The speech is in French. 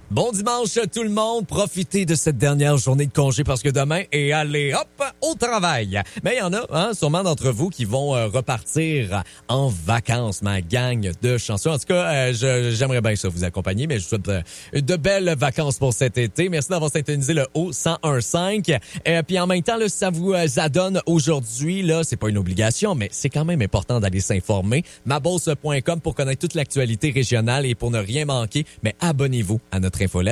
Bon dimanche tout le monde, profitez de cette dernière journée de congé parce que demain, et allez hop, au travail. Mais il y en a, sûrement d'entre vous qui vont repartir en vacances, ma gang de chanceux. En tout cas, j'aimerais bien ça vous accompagner, mais je vous souhaite de belles vacances pour cet été. Merci d'avoir syntonisé le O1015. Puis en même temps, là, ça vous adonne aujourd'hui, là, c'est pas une obligation, mais c'est quand même important d'aller s'informer. Mabosse.com pour connaître toute l'actualité régionale et pour ne rien manquer, mais abonnez-vous à notre infolette.